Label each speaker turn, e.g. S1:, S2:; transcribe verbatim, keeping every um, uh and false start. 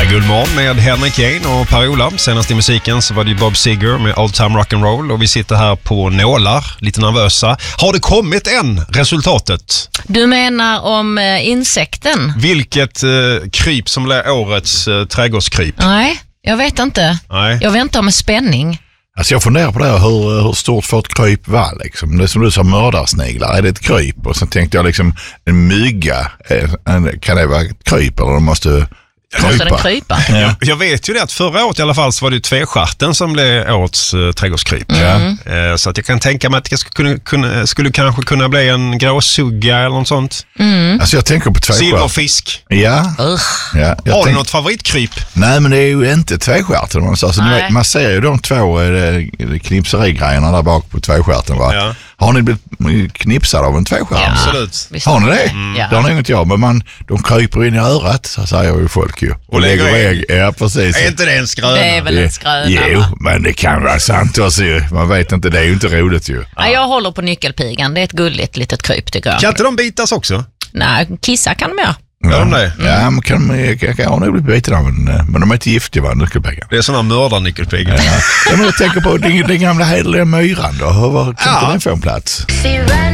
S1: Guldmorgon med Henrik Jane och Per-Ola. Senast i musiken så var det ju Bob Seger med Old Time Rock'n'Roll och vi sitter här på nålar, lite nervösa. Har det kommit än resultatet?
S2: Du menar om eh, insekten?
S1: Vilket eh, kryp som blir årets eh, trädgårdskryp?
S2: Nej, jag vet inte.
S1: Nej.
S2: Jag väntar med spänning.
S3: Alltså jag funderar på det här, hur, hur stort får ett kryp vara liksom. Det är som du sa, mördarsniglar, är det ett kryp? Och sen tänkte jag liksom, en mygga, en, kan det vara ett kryp eller de måste
S2: Måste den krypa?
S1: Jag, jag vet ju det att förra året i alla fall så var det ju tvestjärten som blev årets uh, trädgårdskryp.
S2: Mm.
S1: Uh, så att jag kan tänka mig att det skulle, kunna, skulle kanske kunna bli en gråsugga eller något sånt.
S2: Mm.
S3: Alltså jag tänker på tvestjärt.
S1: Silverfisk.
S3: Ja.
S2: Uh.
S3: ja jag
S1: Har du
S3: tänk...
S1: något favoritkryp?
S3: Nej, men det är ju inte tvestjärten. Alltså, alltså, vet, man ser ju de två eh, knipserigrejerna där bak på tvestjärten, va?
S1: Ja.
S3: Har ni blivit knipsade av en tvestjärt?
S2: Ja.
S1: Absolut.
S2: Visst.
S3: Har ni det?
S2: Mm.
S3: Det har nog inte jag, men man, de kryper in i örat, så säger ju folk ju. Och,
S1: Och lägger ägg.
S3: Ja, precis.
S1: Är inte det en skröna?
S2: Det är väl en skröna?
S3: Jo, men det kan vara sant också ju. Man vet inte, det är ju inte roligt ju.
S2: Nej, jag håller på nyckelpigan. Det är ett gulligt litet kryp tycker jag.
S1: Kan inte de bitas också?
S2: Nej, kissa kan de göra.
S3: Ja,
S1: Gör de det?
S3: Ja, men kan de, jag kan nog bli biten av en, men de är inte giftiga, va, nyckelpigan.
S1: Det är sådana mördarnyckelpiggar.
S3: Ja. Ja, men jag tänker på den, den gamla hederliga myran då. Hur var, kan
S1: Ja.
S3: inte den få en plats?